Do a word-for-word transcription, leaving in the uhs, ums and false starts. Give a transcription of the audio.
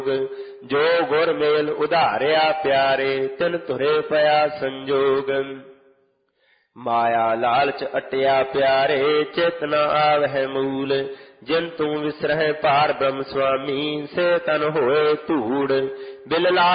ਜੋ ਗੁਰ ਮੇਲ ਉਧਾਰਿਆ ਪਿਆਰੇ, ਤਿਨ ਧੁਰੇ ਪਿਆ ਸੰਜੋਗ। ਮਾਇਆ ਲਾਲਚ ਅਟਿਆ ਪਿਆਰੇ, ਚਿਤ ਨ ਆਵਹਿ ਮੂਲ। ਜਿਨ ਤੂੰ ਵਿਸਰਹਿ ਭਾਰ ਬ੍ਰਹਮ ਸੁਆਮੀ, ਸੇ ਤਨ ਹੋਏ ਧੂੜ। ਬਿਲ